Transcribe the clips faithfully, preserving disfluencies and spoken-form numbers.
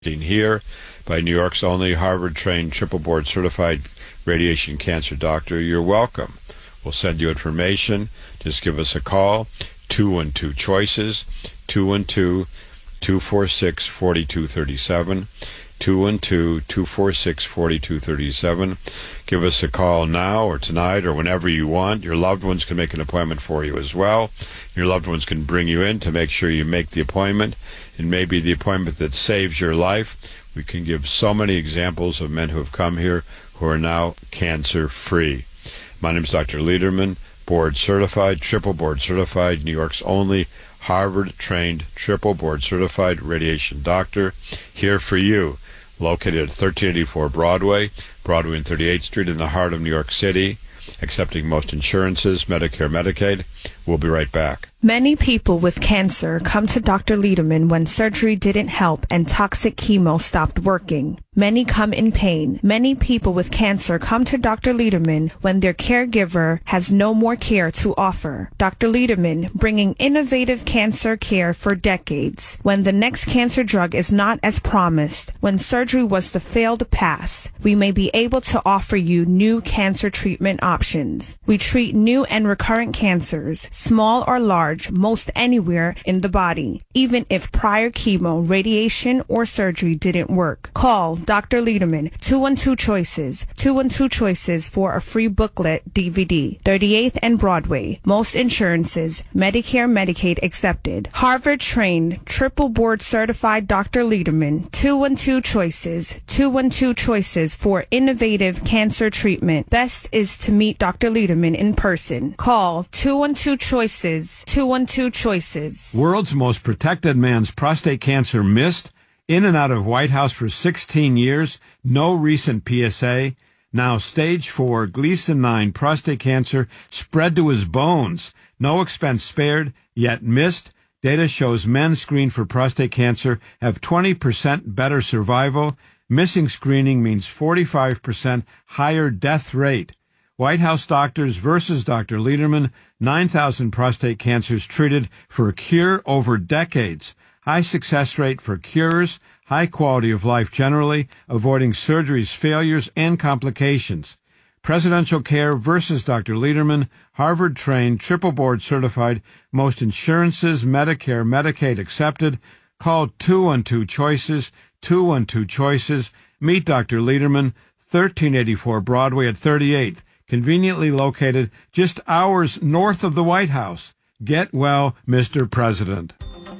Here by New York's only Harvard-trained, triple-board certified radiation cancer doctor. You're welcome. We'll send you information. Just give us a call, two one two choices, two one two, two four six, four two three seven, two one two, two four six, four two three seven. Give us a call now or tonight or whenever you want. Your loved ones can make an appointment for you as well. Your loved ones can bring you in to make sure you make the appointment. It may be the appointment that saves your life. We can give so many examples of men who have come here who are now cancer-free. My name is Doctor Lederman, board certified, triple board certified, New York's only Harvard-trained, triple board certified radiation doctor, here for you, located at thirteen eighty-four Broadway, Broadway and thirty-eighth Street in the heart of New York City, accepting most insurances, Medicare, Medicaid. We'll be right back. Many people with cancer come to Doctor Lederman when surgery didn't help and toxic chemo stopped working. Many come in pain. Many people with cancer come to Doctor Lederman when their caregiver has no more care to offer. Doctor Lederman, bringing innovative cancer care for decades. When the next cancer drug is not as promised, when surgery was the failed pass, we may be able to offer you new cancer treatment options. We treat new and recurrent cancers, small or large, most anywhere in the body, even if prior chemo, radiation, or surgery didn't work. Call Doctor Lederman, two one two choices, two one two choices for a free booklet D V D, thirty-eighth and Broadway, most insurances, Medicare, Medicaid accepted. Harvard-trained, triple board certified Doctor Lederman, two one two choices, two one two choices for innovative cancer treatment. Best is to meet Doctor Lederman in person. Call two one two choices, two one two choices. World's most protected man's prostate cancer missed, in and out of White House for sixteen years, no recent P S A. Now stage four Gleason nine prostate cancer spread to his bones, no expense spared, yet missed. Data shows men screened for prostate cancer have twenty percent better survival. Missing screening means forty-five percent higher death rate. White House doctors versus Doctor Lederman, nine thousand prostate cancers treated for a cure over decades. High success rate for cures, high quality of life generally, avoiding surgeries, failures, and complications. Presidential care versus Doctor Lederman, Harvard-trained, triple board certified, most insurances, Medicare, Medicaid accepted. Call two one two choices, two one two choices. Meet Doctor Lederman, thirteen eighty-four Broadway at thirty-eighth. Conveniently located just hours north of the White House. Get well, Mister President.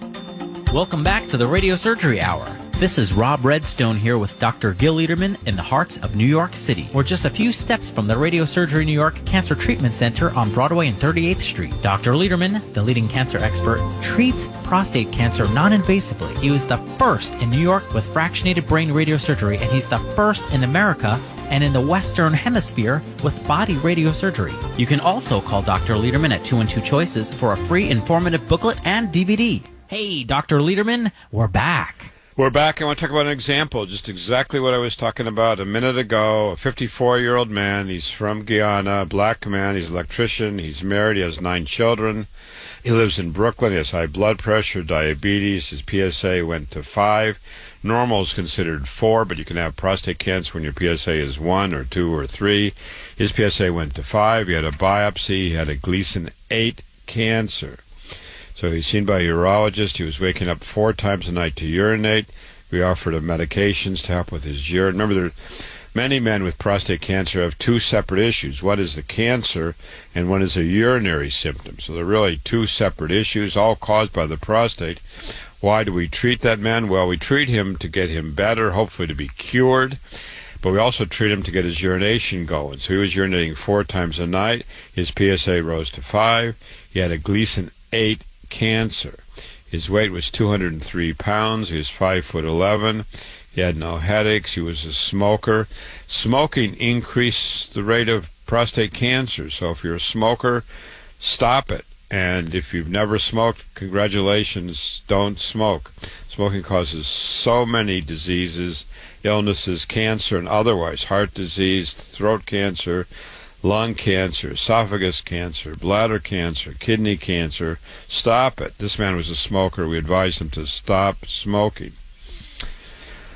Welcome back to the Radio Surgery Hour. This is Rob Redstone here with Doctor Gil Lederman in the heart of New York City. We're just a few steps from the Radio Surgery New York Cancer Treatment Center on Broadway and thirty-eighth Street. Doctor Lederman, the leading cancer expert, treats prostate cancer non-invasively. He was the first in New York with fractionated brain radiosurgery, and he's the first in America and in the Western Hemisphere with body radiosurgery. You can also call Doctor Lederman at two one two choices for a free informative booklet and D V D. Hey, Doctor Lederman, we're back. We're back. I want to talk about an example, just exactly what I was talking about a minute ago. A fifty-four-year-old man. He's from Guyana, black man. He's an electrician. He's married. He has nine children. He lives in Brooklyn. He has high blood pressure, diabetes. His P S A went to five. Normal is considered four, but you can have prostate cancer when your P S A is one or two or three. His P S A went to five. He had a biopsy. He had a Gleason eight cancer. So he's seen by a urologist. He was waking up four times a night to urinate. We offered him medications to help with his urine. Remember, there many men with prostate cancer have two separate issues. One is the cancer, and one is a urinary symptom. So they're really two separate issues, all caused by the prostate. Why do we treat that man? Well, we treat him to get him better, hopefully to be cured. But we also treat him to get his urination going. So he was urinating four times a night. His P S A rose to five. He had a Gleason eight cancer. His weight was two hundred three pounds. He was five foot eleven. He had no headaches. He was a smoker. Smoking increased the rate of prostate cancer. So if you're a smoker, stop it. And if you've never smoked, congratulations, don't smoke. Smoking causes so many diseases, illnesses, cancer and otherwise, heart disease, throat cancer, lung cancer, esophagus cancer, bladder cancer, kidney cancer. Stop it. This man was a smoker. We advised him to stop smoking.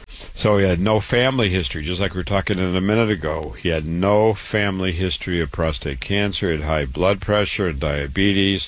So he had no family history, just like we were talking a minute ago. He had no family history of prostate cancer. He had high blood pressure and diabetes.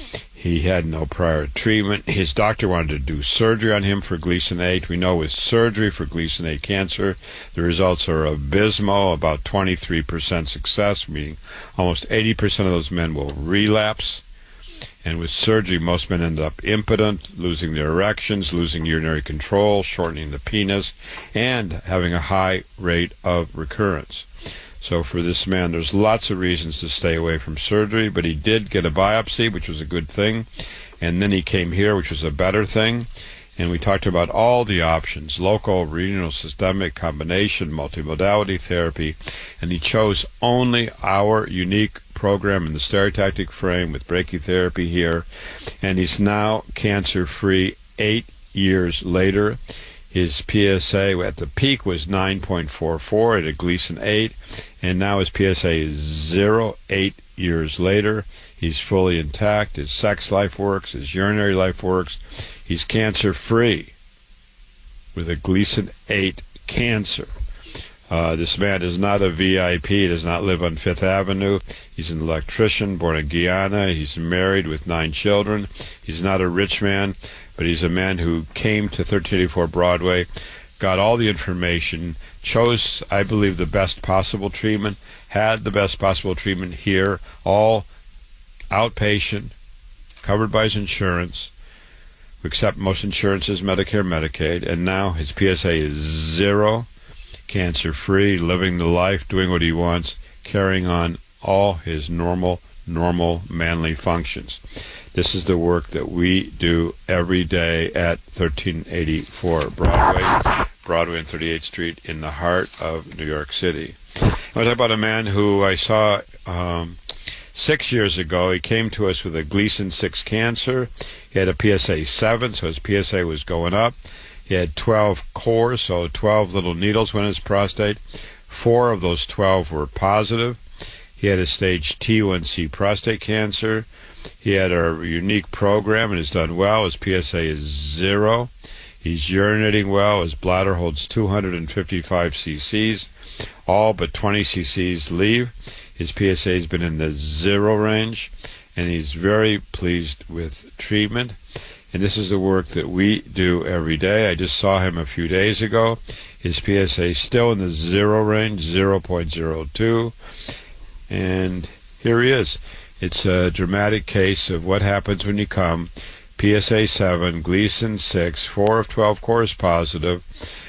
He had no prior treatment. His doctor wanted to do surgery on him for Gleason eight. We know with surgery for Gleason eight cancer, the results are abysmal, about twenty-three percent success, meaning almost eighty percent of those men will relapse. And with surgery, most men end up impotent, losing their erections, losing urinary control, shortening the penis, and having a high rate of recurrence. So for this man, there's lots of reasons to stay away from surgery, but he did get a biopsy, which was a good thing, and then he came here, which was a better thing, and we talked about all the options, local, renal, systemic, combination, multimodality therapy, and he chose only our unique program in the stereotactic frame with brachytherapy here, and he's now cancer-free eight years later. His P S A at the peak was nine point four four at a Gleason eight, and now his P S A is zero, eight years later. He's fully intact. His sex life works. His urinary life works. He's cancer-free with a Gleason eight cancer. Uh, this man is not a V I P. He does not live on Fifth Avenue. He's an electrician born in Guyana. He's married with nine children. He's not a rich man, but he's a man who came to thirteen eighty-four Broadway, got all the information, chose, I believe, the best possible treatment, had the best possible treatment here, all outpatient, covered by his insurance. We accept most insurances, Medicare, Medicaid, and now his P S A is zero, cancer-free, living the life, doing what he wants, carrying on all his normal, normal manly functions. This is the work that we do every day at thirteen eighty-four Broadway, Broadway and thirty-eighth Street in the heart of New York City. I want to talk about a man who I saw um, six years ago. He came to us with a Gleason six cancer. He had a P S A seven, so his P S A was going up. He had twelve cores, so twelve little needles went in his prostate. Four of those twelve were positive. He had a stage T one C prostate cancer. He had a unique program and has done well. His P S A is zero. He's urinating well. His bladder holds two hundred fifty-five cc's. All but twenty cc's leave. His P S A has been in the zero range, and he's very pleased with treatment. And this is the work that we do every day. I just saw him a few days ago. His P S A is still in the zero range, zero point zero two. And here he is. It's a dramatic case of what happens when you come. P S A seven, Gleason six, four of twelve cores positive,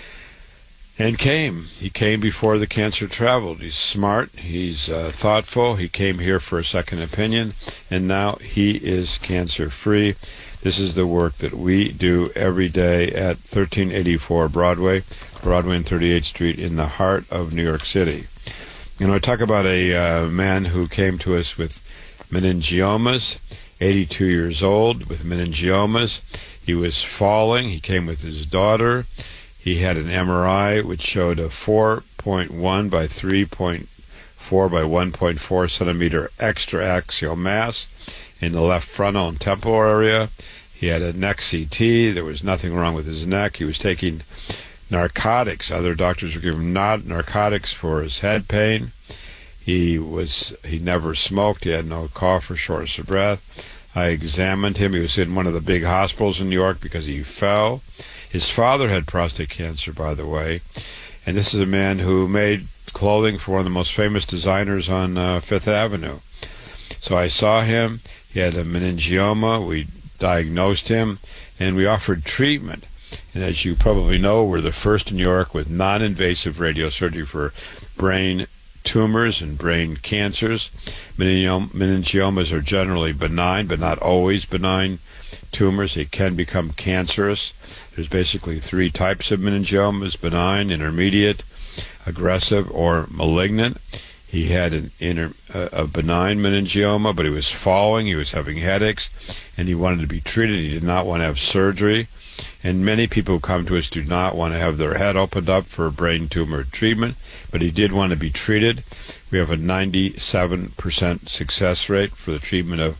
and came. He came before the cancer traveled. He's smart. He's uh, thoughtful. He came here for a second opinion, and now he is cancer-free. This is the work that we do every day at thirteen eighty-four Broadway, Broadway and thirty-eighth Street in the heart of New York City. You know, I talk about a uh, man who came to us with meningiomas, eighty-two years old with meningiomas. He was falling. He came with his daughter. He had an M R I which showed a four point one by three point four by one point four centimeter extraaxial mass in the left frontal and temporal area. He had a neck C T. There was nothing wrong with his neck. He was taking narcotics. Other doctors were giving him not narcotics for his head pain. He was he never smoked. He had no cough or shortness of breath. I examined him. He was in one of the big hospitals in New York because he fell. His father had prostate cancer, by the way. And this is a man who made clothing for one of the most famous designers on uh, Fifth Avenue. So I saw him. He had a meningioma. We diagnosed him, and we offered treatment. And as you probably know, we're the first in New York with non-invasive radiosurgery for brain tumors and brain cancers. Meningiomas are generally benign, but not always benign tumors. They can become cancerous. There's basically three types of meningiomas: benign, intermediate, aggressive, or malignant. He had an inter, uh, a benign meningioma, but he was falling, he was having headaches, and he wanted to be treated. He did not want to have surgery. And many people who come to us do not want to have their head opened up for brain tumor treatment, but he did want to be treated. We have a ninety-seven percent success rate for the treatment of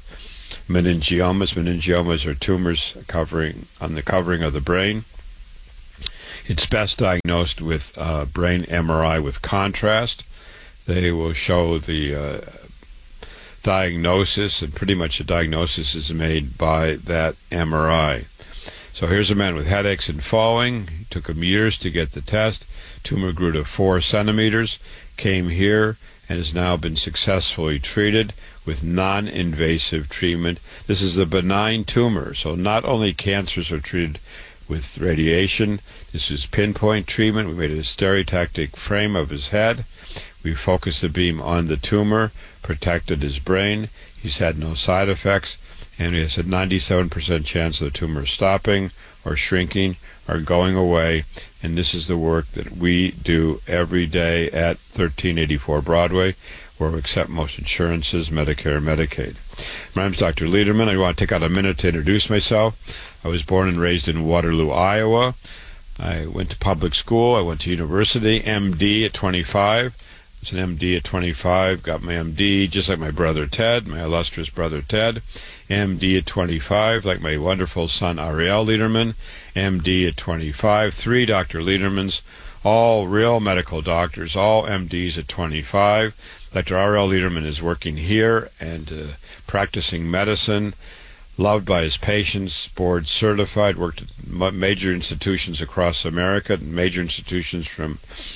meningiomas. Meningiomas are tumors covering on the covering of the brain. It's best diagnosed with uh, brain M R I with contrast. They will show the uh, diagnosis, and pretty much a diagnosis is made by that M R I. So here's a man with headaches and falling. It took him years to get the test. Tumor grew to four centimeters, came here, and has now been successfully treated with non-invasive treatment. This is a benign tumor, so not only cancers are treated with radiation. This is pinpoint treatment. We made a stereotactic frame of his head. We focused the beam on the tumor, protected his brain. He's had no side effects, and he has a ninety-seven percent chance of the tumor stopping or shrinking or going away. And this is the work that we do every day at thirteen eighty-four Broadway, where we accept most insurances, Medicare and Medicaid. My name is Doctor Lederman. I want to take out a minute to introduce myself. I was born and raised in Waterloo, Iowa. I went to public school. I went to university, M D at twenty-five. I was an M D at twenty-five, got my M D just like my brother Ted, my illustrious brother Ted. M D at twenty-five, like my wonderful son Ariel Lederman. M D at twenty-five, three Doctor Ledermans, all real medical doctors, all M Ds at twenty-five. Doctor Ariel Lederman is working here and uh, practicing medicine, loved by his patients, board certified, worked at major institutions across America, major institutions from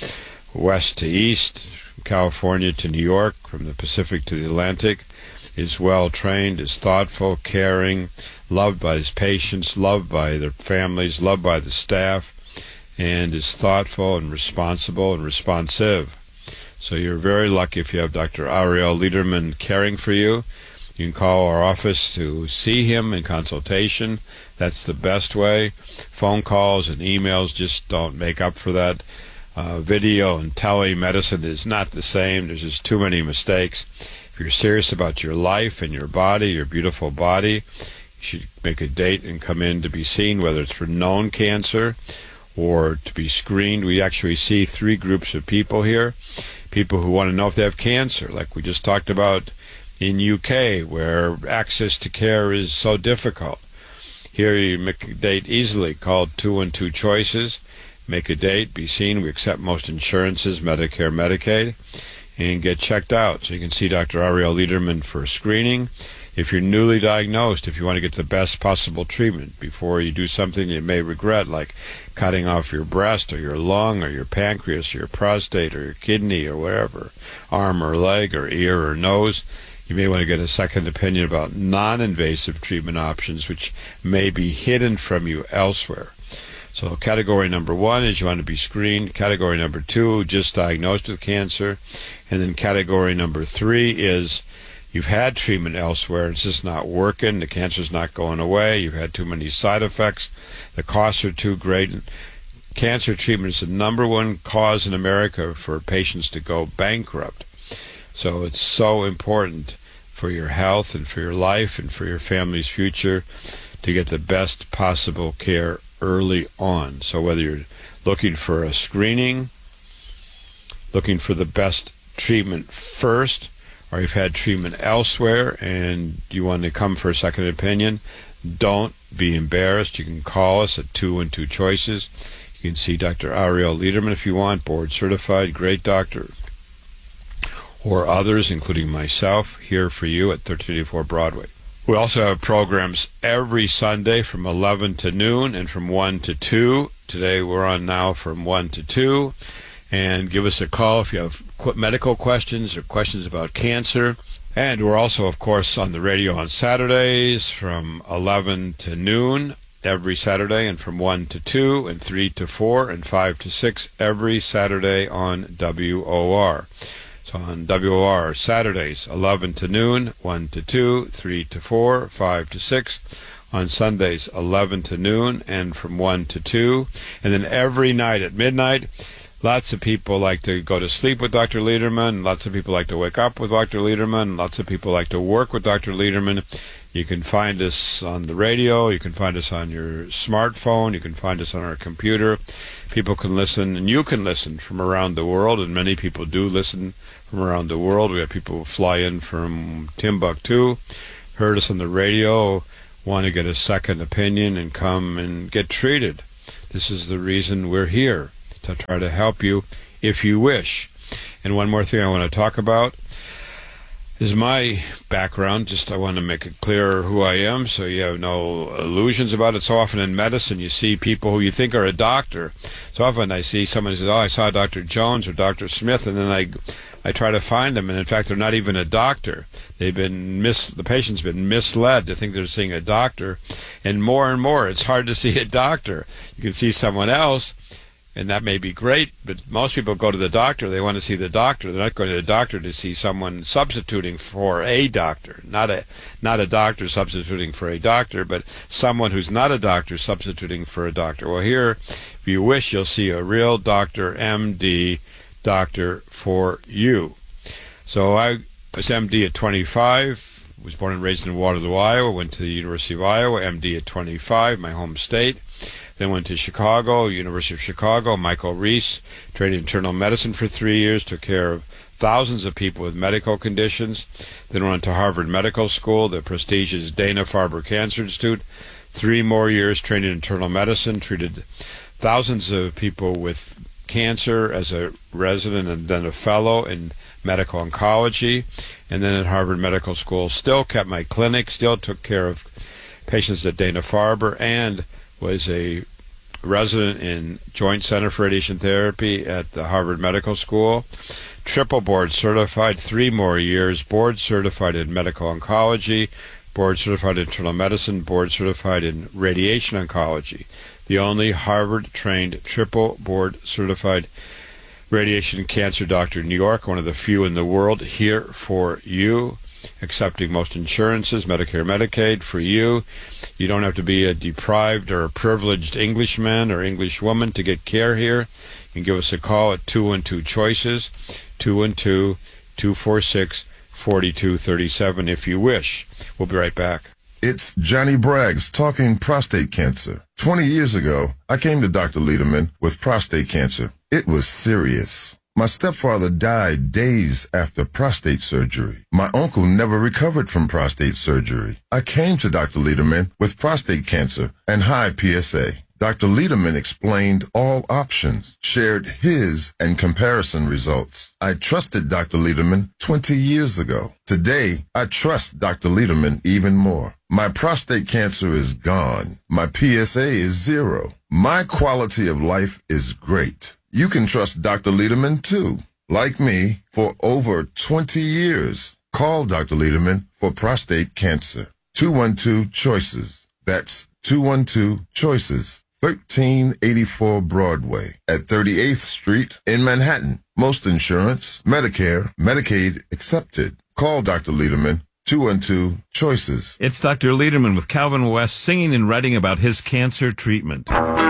west to east, California to New York, from the Pacific to the Atlantic. Is well trained, is thoughtful, caring, loved by his patients, loved by their families, loved by the staff, and is thoughtful and responsible and responsive. So you're very lucky if you have Doctor Ariel Lederman caring for you. You can call our office to see him in consultation. That's the best way. Phone calls and emails just don't make up for that. Uh, video and telemedicine is not the same. There's just too many mistakes. If you're serious about your life and your body, your beautiful body, you should make a date and come in to be seen, whether it's for known cancer or to be screened. We actually see three groups of people here. People who want to know if they have cancer, like we just talked about in U K, where access to care is so difficult. Here you make a date easily, call two and two choices, make a date, be seen. We accept most insurances, Medicare, Medicaid, and get checked out. So you can see Doctor Ariel Lederman for screening. If you're newly diagnosed, if you want to get the best possible treatment before you do something you may regret, like cutting off your breast or your lung or your pancreas or your prostate or your kidney or whatever, arm or leg or ear or nose, you may want to get a second opinion about non-invasive treatment options which may be hidden from you elsewhere. So category number one is you want to be screened. Category number two, just diagnosed with cancer. And then category number three is you've had treatment elsewhere. It's just not working. The cancer's not going away. You've had too many side effects. The costs are too great. Cancer treatment is the number one cause in America for patients to go bankrupt. So it's so important for your health and for your life and for your family's future to get the best possible care early on. So whether you're looking for a screening, looking for the best treatment first, or you've had treatment elsewhere and you want to come for a second opinion, don't be embarrassed. You can call us at two and two choices. You can see Doctor Ariel Lederman if you want, board certified, great doctor, or others, including myself, here for you at thirteen eighty-four Broadway. We also have programs every Sunday from eleven to noon and from one to two. Today we're on now from one to two. And give us a call if you have medical questions or questions about cancer. And we're also, of course, on the radio on Saturdays from eleven to noon every Saturday, and from one to two, and three to four, and five to six every Saturday on W O R. So on W O R, Saturdays, eleven to noon, one to two, three to four, five to six. On Sundays, eleven to noon, and from one to two. And then every night at midnight, lots of people like to go to sleep with Doctor Lederman. Lots of people like to wake up with Doctor Lederman. Lots of people like to work with Doctor Lederman. You can find us on the radio. You can find us on your smartphone. You can find us on our computer. People can listen, and you can listen from around the world, and many people do listen from around the world. We have people fly in from Timbuktu, heard us on the radio, want to get a second opinion and come and get treated. This is the reason we're here, to try to help you if you wish. And one more thing I want to talk about is my background. Just I want to make it clear who I am so you have no illusions about it. So often in medicine you see people who you think are a doctor. So often I see someone who says, oh, I saw Doctor Jones or Doctor Smith, and then I I try to find them, and in fact they're not even a doctor. They've been mis the patient's been misled to think they're seeing a doctor, and more and more it's hard to see a doctor. You can see someone else, and that may be great, but most people go to the doctor, they want to see the doctor. They're not going to the doctor to see someone substituting for a doctor. Not a not a doctor substituting for a doctor, but someone who's not a doctor substituting for a doctor. Well, here, if you wish, you'll see a real doctor, M D, doctor for you. So I was M D at twenty-five, was born and raised in Waterloo, Iowa, went to the University of Iowa, M D at twenty-five, my home state. Then went to Chicago, University of Chicago, Michael Reese, trained in internal medicine for three years, took care of thousands of people with medical conditions. Then went to Harvard Medical School, the prestigious Dana-Farber Cancer Institute. Three more years trained in internal medicine, treated thousands of people with cancer as a resident and then a fellow in medical oncology. And then at Harvard Medical School, still kept my clinic, still took care of patients at Dana-Farber, and was a resident in Joint Center for Radiation Therapy at the Harvard Medical School. Triple board certified, three more years, board certified in medical oncology, board certified in internal medicine, board certified in radiation oncology. The only Harvard-trained triple board certified radiation cancer doctor in New York, one of the few in the world, here for you, accepting most insurances, Medicare, Medicaid, for you. You don't have to be a deprived or a privileged Englishman or Englishwoman to get care here. You can give us a call at two one two choices, two one two, two four six, four two three seven if you wish. We'll be right back. It's Johnny Braggs talking prostate cancer. Twenty years ago, I came to Doctor Lederman with prostate cancer. It was serious. My stepfather died days after prostate surgery. My uncle never recovered from prostate surgery. I came to Doctor Lederman with prostate cancer and high P S A. Doctor Lederman explained all options, shared his and comparison results. I trusted Doctor Lederman twenty years ago. Today, I trust Doctor Lederman even more. My prostate cancer is gone. My P S A is zero. My quality of life is great. You can trust Doctor Lederman too. Like me, for over twenty years. Call Doctor Lederman for prostate cancer. two one two choices. That's two one two choices. thirteen eighty-four Broadway at thirty-eighth Street in Manhattan. Most insurance, Medicare, Medicaid accepted. Call Doctor Lederman, two one two choices. It's Doctor Lederman with Calvin West singing and writing about his cancer treatment.